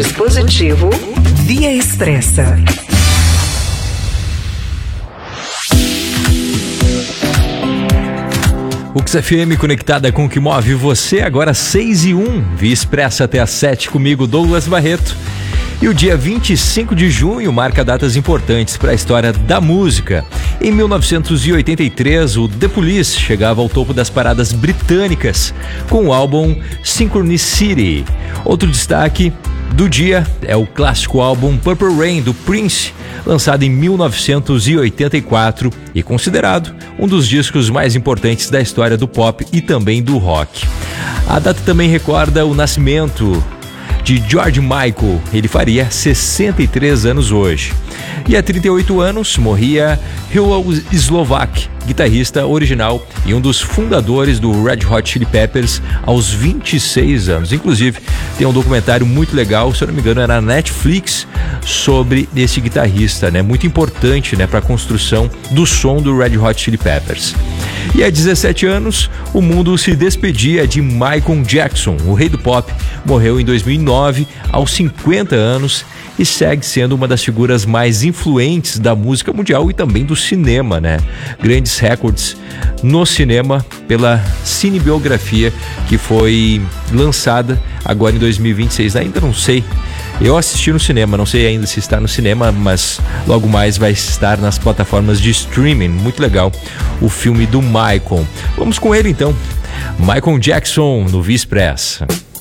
dispositivo Via Expressa. UX FM conectada com o que move você, agora 6:01. Via Expressa até às 7 comigo, Douglas Barreto. E o dia 25 de junho marca datas importantes para a história da música. Em 1983, o The Police chegava ao topo das paradas britânicas com o álbum Synchronicity. Outro destaque do dia é o clássico álbum Purple Rain, do Prince, lançado em 1984 e considerado um dos discos mais importantes da história do pop e também do rock. A data também recorda o nascimento de George Michael. Ele faria 63 anos hoje. E há 38 anos morria Hewell Slovak, guitarrista original e um dos fundadores do Red Hot Chili Peppers, aos 26 anos. Inclusive, tem um documentário muito legal, se eu não me engano, era na Netflix, sobre esse guitarrista, né? Muito importante, né, para a construção do som do Red Hot Chili Peppers. E há 17 anos, o mundo se despedia de Michael Jackson. O rei do pop morreu em 2009, aos 50 anos, e segue sendo uma das figuras mais influentes da música mundial e também do cinema, né? Grandes recordes no cinema pela cinebiografia que foi lançada agora em 2026. Ainda não sei. Eu assisti no cinema, não sei ainda se está no cinema, mas logo mais vai estar nas plataformas de streaming. Muito legal o filme do Michael. Vamos com ele então. Michael Jackson no Via Expressa.